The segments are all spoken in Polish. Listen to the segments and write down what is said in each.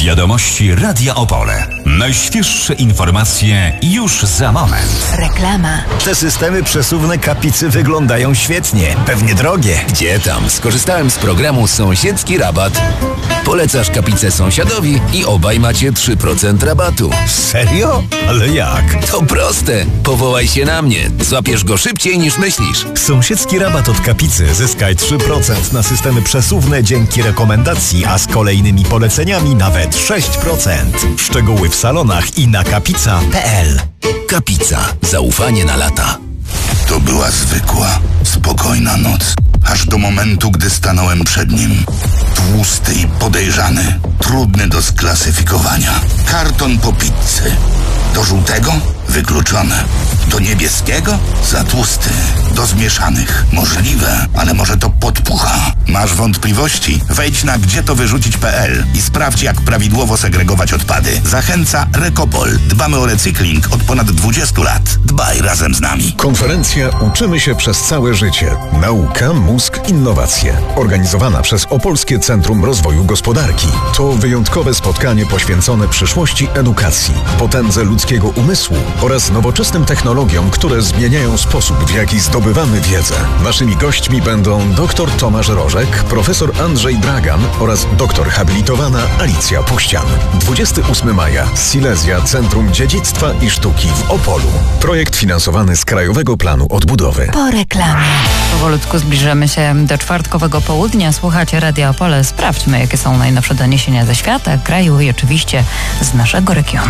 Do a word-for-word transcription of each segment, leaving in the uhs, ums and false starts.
Wiadomości Radia Opole. Najświeższe informacje już za moment. Reklama. Te systemy przesuwne Kapicy wyglądają świetnie. Pewnie drogie. Gdzie tam? Skorzystałem z programu Sąsiedzki Rabat. Polecasz Kapicę sąsiadowi i obaj macie trzy procent rabatu. Serio? Ale jak? To proste. Powołaj się na mnie. Złapiesz go szybciej niż myślisz. Sąsiedzki rabat od Kapicy. Zyskaj trzy procent na systemy przesuwne dzięki rekomendacji, a z kolejnymi poleceniami nawet sześć procent. Szczegóły w salonach i na kapica kropka p l. Kapica. Zaufanie na lata. To była zwykła, spokojna noc. Aż do momentu, gdy stanąłem przed nim. Tłusty i podejrzany. Trudny do sklasyfikowania. Karton po pizzy. Do żółtego? Wykluczone. Do niebieskiego? Za tłusty. Do zmieszanych? Możliwe, ale może to podpucha. Masz wątpliwości? Wejdź na gdzie to wyrzucić kropka p l i sprawdź, jak prawidłowo segregować odpady. Zachęca Rekopol. Dbamy o recykling od ponad dwudziestu lat. Dbaj razem z nami. Konferencja Uczymy się przez całe życie. Nauka, mózg, innowacje. Organizowana przez Opolskie Centrum Rozwoju Gospodarki. To wyjątkowe spotkanie poświęcone przyszłości edukacji, potędze ludzkiego umysłu oraz nowoczesnym technologiom, które zmieniają sposób, w jaki zdobywamy wiedzę. Naszymi gośćmi będą dr Tomasz Rożek, profesor Andrzej Dragan oraz doktor habilitowana Alicja Puścian. dwudziestego ósmego maja. Silesia Centrum Dziedzictwa i Sztuki w Opolu. Projekt finansowany z Krajowego Planu Odbudowy. Po reklamie. Powolutku zbliżamy się do czwartkowego południa. Słuchacie Radia Opole. Sprawdźmy, jakie są najnowsze doniesienia ze świata, kraju i oczywiście z naszego regionu.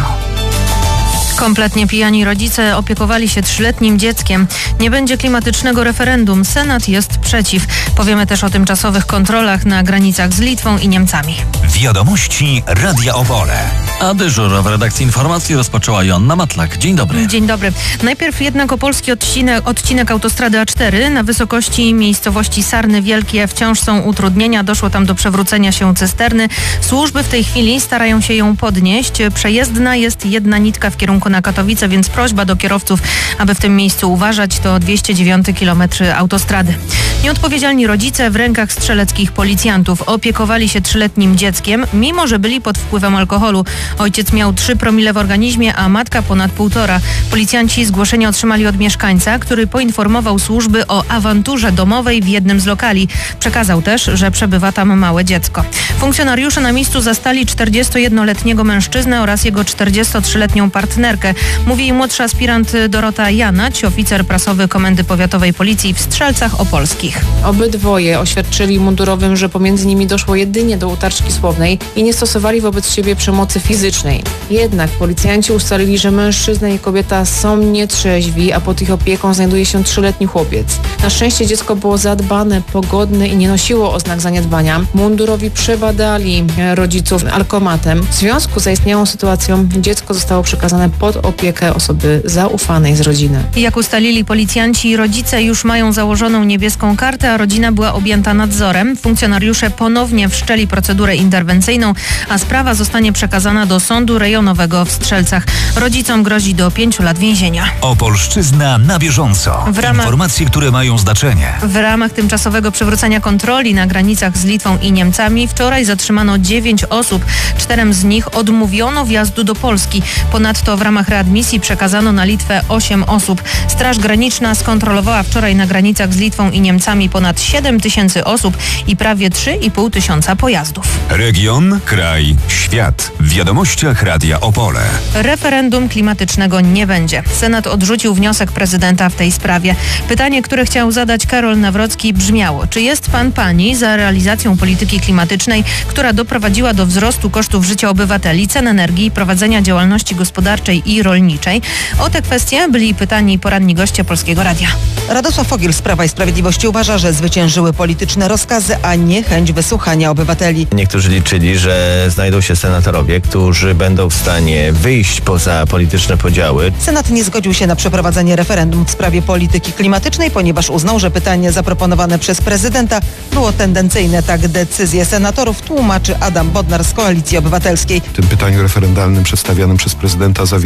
Kompletnie pijani rodzice opiekowali się trzyletnim dzieckiem. Nie będzie klimatycznego referendum. Senat jest przeciw. Powiemy też o tymczasowych kontrolach na granicach z Litwą i Niemcami. Wiadomości Radia Opole. A dyżur w redakcji informacji rozpoczęła Joanna Matlak. Dzień dobry. Dzień dobry. Najpierw jednak opolski odcinek, odcinek autostrady A cztery. Na wysokości miejscowości Sarny Wielkie wciąż są utrudnienia. Doszło tam do przewrócenia się cysterny. Służby w tej chwili starają się ją podnieść. Przejezdna jest jedna nitka w kierunku na Katowice, więc prośba do kierowców, aby w tym miejscu uważać. To dwieście dziewięć kilometry autostrady. Nieodpowiedzialni rodzice w rękach strzeleckich policjantów opiekowali się trzyletnim dzieckiem, mimo że byli pod wpływem alkoholu. Ojciec miał trzy promile w organizmie, a matka ponad półtora. Policjanci zgłoszenie otrzymali od mieszkańca, który poinformował służby o awanturze domowej w jednym z lokali. Przekazał też, że przebywa tam małe dziecko. Funkcjonariusze na miejscu zastali czterdziestojednoletniego mężczyznę oraz jego czterdziestotrzyletnią partnerkę. Mówi młodszy aspirant Dorota Janać, oficer prasowy Komendy Powiatowej Policji w Strzelcach Opolskich. Obydwoje oświadczyli mundurowym, że pomiędzy nimi doszło jedynie do utarczki słownej i nie stosowali wobec siebie przemocy fizycznej. Jednak policjanci ustalili, że mężczyzna i kobieta są nietrzeźwi, a pod ich opieką znajduje się trzyletni chłopiec. Na szczęście dziecko było zadbane, pogodne i nie nosiło oznak zaniedbania. Mundurowi przebadali rodziców alkomatem. W związku z zaistniałą sytuacją dziecko zostało przekazane pod opiekę osoby zaufanej z rodziny. Jak ustalili policjanci, rodzice już mają założoną niebieską kartę, a rodzina była objęta nadzorem. Funkcjonariusze ponownie wszczęli procedurę interwencyjną, a sprawa zostanie przekazana do sądu rejonowego w Strzelcach. Rodzicom grozi do pięciu lat więzienia. Opolszczyzna na bieżąco. W ramach, Informacje, które mają znaczenie. W ramach tymczasowego przywrócenia kontroli na granicach z Litwą i Niemcami wczoraj zatrzymano dziewięć osób. Czterem z nich odmówiono wjazdu do Polski. Ponadto w ramach readmisji przekazano na Litwę osiem osób. Straż Graniczna skontrolowała wczoraj na granicach z Litwą i Niemcami ponad siedem tysięcy osób i prawie trzy i pół tysiąca pojazdów. Region, kraj, świat. W wiadomościach Radia Opole. Referendum klimatycznego nie będzie. Senat odrzucił wniosek prezydenta w tej sprawie. Pytanie, które chciał zadać Karol Nawrocki, brzmiało: czy jest pan pani za realizacją polityki klimatycznej, która doprowadziła do wzrostu kosztów życia obywateli, cen energii, prowadzenia działalności gospodarczej i rolniczej? O te kwestie byli pytani poranni goście Polskiego Radia. Radosław Fogiel z Prawa i Sprawiedliwości uważa, że zwyciężyły polityczne rozkazy, a nie chęć wysłuchania obywateli. Niektórzy liczyli, że znajdą się senatorowie, którzy będą w stanie wyjść poza polityczne podziały. Senat nie zgodził się na przeprowadzenie referendum w sprawie polityki klimatycznej, ponieważ uznał, że pytanie zaproponowane przez prezydenta było tendencyjne. Tak decyzję senatorów tłumaczy Adam Bodnar z Koalicji Obywatelskiej. W tym pytaniu referendalnym przedstawianym przez prezydenta zawiera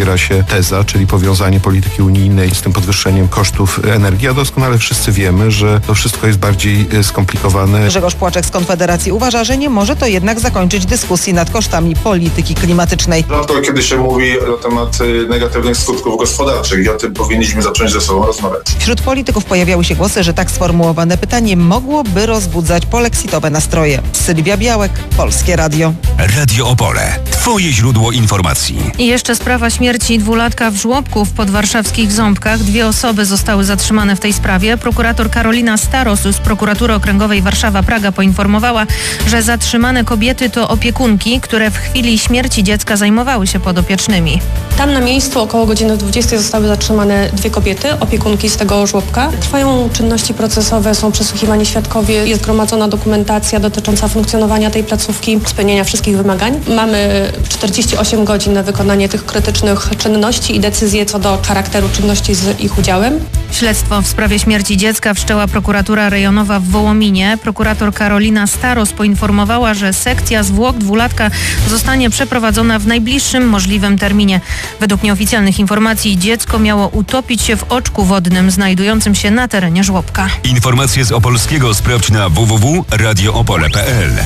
popiera się teza, czyli powiązanie polityki unijnej z tym podwyższeniem kosztów energii, a doskonale wszyscy wiemy, że to wszystko jest bardziej skomplikowane. Grzegorz Płaczek z Konfederacji uważa, że nie może to jednak zakończyć dyskusji nad kosztami polityki klimatycznej. Rzadko kiedy się mówi na temat negatywnych skutków gospodarczych i o tym powinniśmy zacząć ze sobą rozmawiać. Wśród polityków pojawiały się głosy, że tak sformułowane pytanie mogłoby rozbudzać polexitowe nastroje. Sylwia Białek, Polskie Radio. Radio Opole. Twoje źródło informacji. I jeszcze sprawa śmierci dwulatka w żłobku w podwarszawskich Ząbkach. Dwie osoby zostały zatrzymane w tej sprawie. Prokurator Karolina Staros z Prokuratury Okręgowej Warszawa-Praga poinformowała, że zatrzymane kobiety to opiekunki, które w chwili śmierci dziecka zajmowały się podopiecznymi. Tam na miejscu około godziny dwudziestej zostały zatrzymane dwie kobiety, opiekunki z tego żłobka. Trwają czynności procesowe, są przesłuchiwani świadkowie, jest gromadzona dokumentacja dotycząca funkcjonowania tej placówki, spełnienia wszystkich wymagań. Mamy czterdzieści osiem godzin na wykonanie tych krytycznych czynności i decyzje co do charakteru czynności z ich udziałem. Śledztwo w sprawie śmierci dziecka wszczęła prokuratura rejonowa w Wołominie. Prokurator Karolina Staros poinformowała, że sekcja zwłok dwulatka zostanie przeprowadzona w najbliższym możliwym terminie. Według nieoficjalnych informacji dziecko miało utopić się w oczku wodnym znajdującym się na terenie żłobka. Informacje z Opolskiego sprawdź na w w w kropka radio opole kropka p l.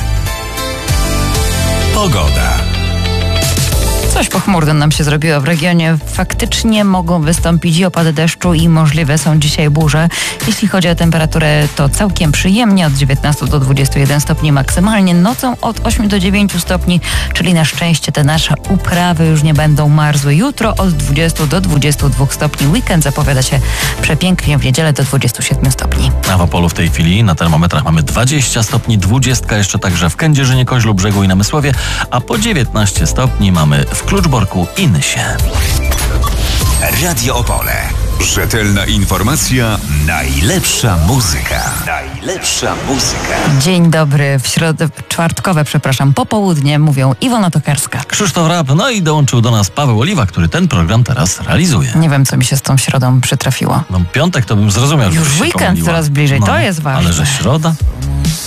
Pogoda. Coś pochmurno nam się zrobiło w regionie. Faktycznie mogą wystąpić i opady deszczu i możliwe są dzisiaj burze. Jeśli chodzi o temperaturę, to całkiem przyjemnie, od dziewiętnastu do dwudziestu jeden stopni maksymalnie, nocą od ośmiu do dziewięciu stopni, czyli na szczęście te nasze uprawy już nie będą marzły. Jutro od dwudziestu do dwudziestu dwóch stopni. Weekend zapowiada się przepięknie, w niedzielę do dwudziestu siedmiu stopni. A w Opolu w tej chwili na termometrach mamy dwadzieścia stopni, dwadzieścia jeszcze także w Kędzierzynie, Koźlu, Brzegu i Namysłowie, a po dziewiętnaście stopni mamy w Kluczborku i Nysie. Radio Opole. Rzetelna informacja, najlepsza muzyka. Najlepsza muzyka. Dzień dobry, w środę, czwartkowe, przepraszam, popołudnie, mówią Iwona Tokarska. Krzysztof Rap, no i dołączył do nas Paweł Oliwa, który ten program teraz realizuje. Nie wiem, co mi się z tą środą przytrafiło. No piątek to bym zrozumiał, że już się weekend pomyliła. coraz bliżej, no, to jest ważne. Ale że środa?